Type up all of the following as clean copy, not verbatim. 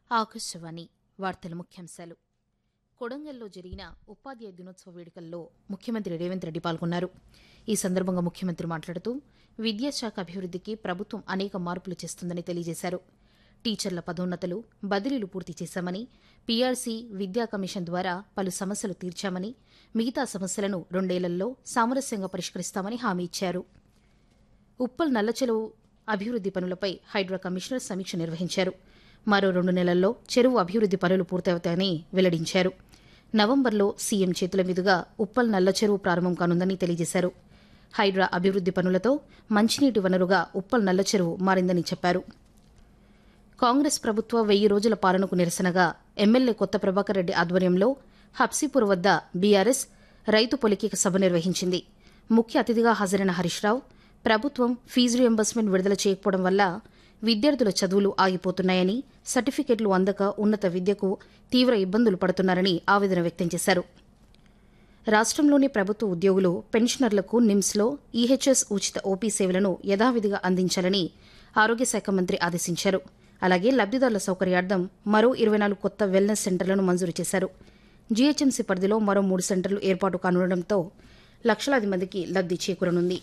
ఆకాశవాణి వార్తల ముఖ్యాంశాలు. కొడంగల్లో జరిగిన ఉపాధ్యాయ దినోత్సవ వేడుకల్లో ముఖ్యమంత్రి రేవంత్ రెడ్డి పాల్గొన్నారు. ఈ సందర్భంగా ముఖ్యమంత్రి మాట్లాడుతూ విద్యాశాఖ అభివృద్దికి ప్రభుత్వం అనేక మార్పులు చేస్తుందని తెలియజేశారు. టీచర్ల పదోన్నతులు, బదిలీలు పూర్తి చేశామని, పీఆర్సీ, విద్యా కమిషన్ ద్వారా పలు సమస్యలు తీర్చామని, మిగతా సమస్యలను 2 ఏళ్లలో సామరస్యంగా పరిష్కరిస్తామని హామీ ఇచ్చారు. ఉప్పల్ నల్లచెరువు అభివృద్ది పనులపై హైడ్రా కమిషనర్ సమీక్ష నిర్వహించారు. మరో 2 నెలల్లో చెరువు అభివృద్ది పనులు పూర్తవుతాయని వెల్లడించారు. నవంబర్లో సీఎం చేతుల మీదుగా ఉప్పల్ నల్ల చెరువు ప్రారంభం కానుందని తెలియజేశారు. హైడ్రా అభివృద్ది పనులతో మంచినీటి వనరుగా ఉప్పల్ నల్ల చెరువు మారిందని చెప్పారు. కాంగ్రెస్ ప్రభుత్వ 1000 రోజుల పాలనకు నిరసనగా ఎమ్మెల్యే కొత్త ప్రభాకర్ రెడ్డి ఆధ్వర్యంలో హబ్సీపూర్ వద్ద బీఆర్ఎస్ రైతు పొలికేక సభ నిర్వహించింది. ముఖ్య అతిథిగా హాజరైన హరీష్ రావు, ప్రభుత్వం ఫీజు రియంబర్స్మెంట్ విడుదల చేయకపోవడం వల్ల విద్యార్థుల చదువులు ఆగిపోతున్నాయని, సర్టిఫికెట్లు అందక ఉన్నత విద్యకు తీవ్ర ఇబ్బందులు పడుతున్నారని ఆవేదన వ్యక్తం చేశారు. రాష్ట్రంలోని ప్రభుత్వ ఉద్యోగులు, పెన్షనర్లకు నిమ్స్లో ఈహెచ్ఎస్ ఉచిత ఓపీ సేవలను యథావిధిగా అందించాలని ఆరోగ్య శాఖ మంత్రి ఆదేశించారు. అలాగే లబ్దిదారుల సౌకర్యార్థం మరో 24 కొత్త వెల్నెస్ సెంటర్లను మంజూరు చేశారు. జీహెచ్ఎంసీ పరిధిలో మరో 3 సెంటర్లు ఏర్పాటు కానుండటంతో లక్షలాది మందికి లబ్ది చేకూరనుంది.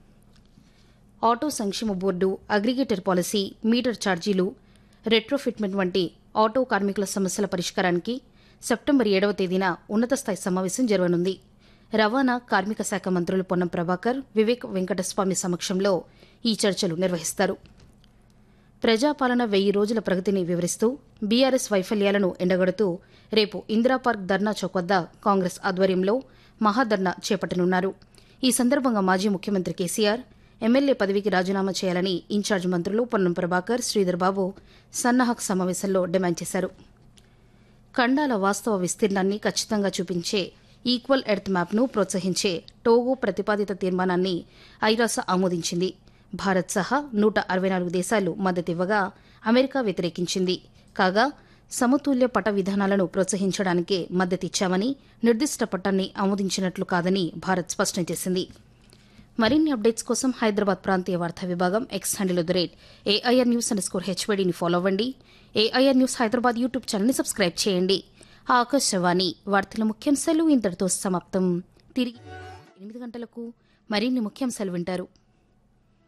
ఆటో సంక్షేమ బోర్డు, అగ్రిగేటర్ పాలసీ, మీటర్ ఛార్జీలు, రెట్రోఫిట్మెంట్ వంటి ఆటో కార్మికుల సమస్యల పరిష్కారానికి సెప్టెంబర్ 7వ తేదీన ఉన్నత స్థాయి సమావేశం జరగనుంది. రవాణా, కార్మిక శాఖ మంత్రులు పొన్నం ప్రభాకర్, వివేక్ వెంకటస్వామి సమక్షంలో ఈ చర్చలు నిర్వహిస్తారు. ప్రజాపాలన 1000 రోజుల ప్రగతిని వివరిస్తూ బీఆర్ఎస్ వైఫల్యాలను ఎండగడుతూ రేపు ఇందిరాపార్క్ ధర్నా చౌక్ వద్ద కాంగ్రెస్ ఆధ్వర్యంలో మహాధర్నా చేపట్టనున్నారు. ఈ సందర్భంగా మాజీ ముఖ్యమంత్రి కేసీఆర్ ఎమ్మెల్యే పదవికి రాజీనామా చేయాలని ఇన్ఛార్జ్ మంత్రులు పొన్నం ప్రభాకర్, శ్రీధర్ బాబు సన్నాహక్ సమావేశంలో డిమాండ్ చేశారు. ఖండాల వాస్తవ విస్తీర్ణాన్ని ఖచ్చితంగా చూపించే ఈక్వల్ ఎర్త్ మ్యాప్ను ప్రోత్సహించే టోగో ప్రతిపాదిత తీర్మానాన్ని ఐరాస ఆమోదించింది. భారత్ సహా 164 దేశాలు మద్దతివ్వగా అమెరికా వ్యతిరేకించింది. కాగా సమతుల్య పట విధానాలను ప్రోత్సహించడానికే మద్దతిచ్చామని, నిర్దిష్ట పట్టాన్ని ఆమోదించినట్లు కాదని భారత్ స్పష్టం చేసింది. మరిన్ని అప్డేట్స్ కోసం హైదరాబాద్ ప్రాంతీయ వార్తా విభాగం ఎక్స్ హ్యాండిల్ @AIR News_HVDని ఫాలో అవ్వండి. AIR న్యూస్ హైదరాబాద్ యూట్యూబ్ ఛానల్ని సబ్స్క్రైబ్ చేయండి. ఆకాశవాణి వార్తల ముఖ్యాంశాలు ఇంతటితో సమాప్తం. తిరిగి 8 గంటలకు మరిన్ని ముఖ్యాంశాలు వింటారు.